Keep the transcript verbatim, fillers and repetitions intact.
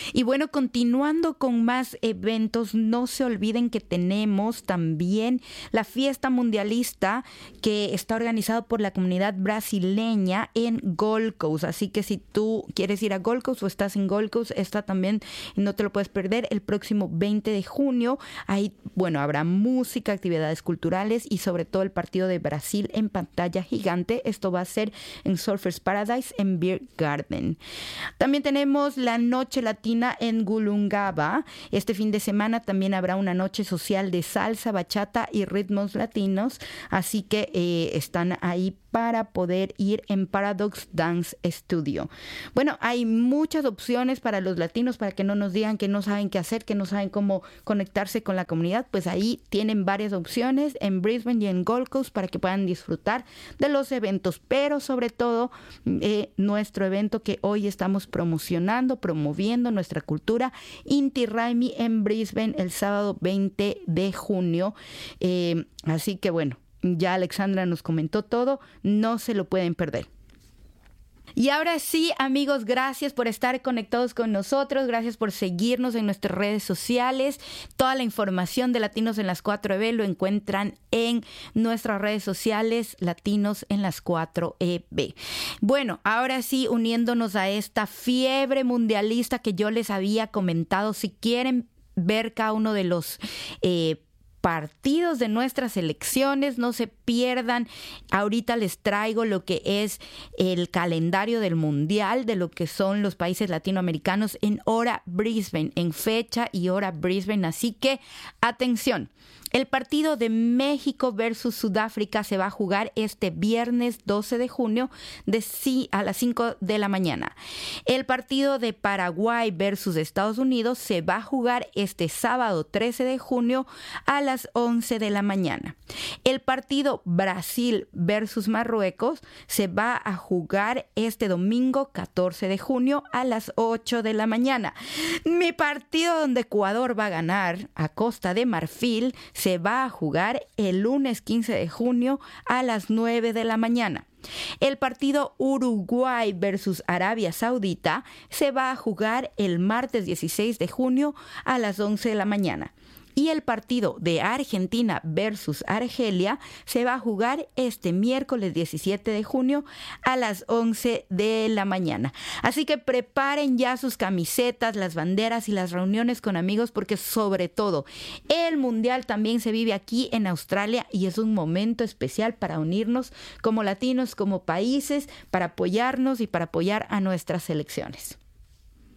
Y bueno, continuando con más eventos, no se olviden que tenemos también la fiesta mundialista que está organizada por la comunidad brasileña en Gold Coast. Así que si tú quieres ir a Gold Coast o estás en Gold Coast, esta también no te lo puedes perder el próximo veinte de junio. Ahí, bueno, habrá música, actividades culturales y sobre todo el partido de Brasil en pantalla gigante. Esto va a ser en Surfers Paradise en Beer Garden. También tenemos la Noche Latina en Gulungaba. Este fin de semana también habrá una noche social de salsa, bachata y ritmos latinos. Así que eh, están ahí para poder ir en Paradox Dance Studio. Bueno, hay muchas opciones para los latinos para que no nos digan que no saben qué hacer, que no saben cómo conectarse con la comunidad. Pues ahí tienen varias opciones en Brisbane y en Gold Coast para que puedan disfrutar de los eventos, pero sobre todo eh, nuestro evento que hoy estamos promocionando, promoviendo nuestra cultura, Inti Raymi en Brisbane el sábado veinte de junio. Eh, así que bueno, ya Alexandra nos comentó todo, no se lo pueden perder. Y ahora sí, amigos, gracias por estar conectados con nosotros, gracias por seguirnos en nuestras redes sociales. Toda la información de Latinos en las cuatro E B lo encuentran en nuestras redes sociales, Latinos en las cuatro E B. Bueno, ahora sí, uniéndonos a esta fiebre mundialista que yo les había comentado, si quieren ver cada uno de los eh, partidos de nuestras selecciones, no se pierdan. Ahorita les traigo lo que es el calendario del mundial de lo que son los países latinoamericanos en hora Brisbane, en fecha y hora Brisbane. Así que atención. El partido de México versus Sudáfrica se va a jugar este viernes doce de junio de sí a las cinco de la mañana. El partido de Paraguay versus Estados Unidos se va a jugar este sábado trece de junio a las once de la mañana. El partido Brasil versus Marruecos se va a jugar este domingo catorce de junio a las ocho de la mañana. Mi partido donde Ecuador va a ganar a Costa de Marfil se va a jugar el lunes quince de junio a las nueve de la mañana. El partido Uruguay versus Arabia Saudita se va a jugar el martes dieciséis de junio a las once de la mañana. Y el partido de Argentina versus Argelia se va a jugar este miércoles diecisiete de junio a las once de la mañana. Así que preparen ya sus camisetas, las banderas y las reuniones con amigos, porque sobre todo el Mundial también se vive aquí en Australia y es un momento especial para unirnos como latinos, como países, para apoyarnos y para apoyar a nuestras selecciones.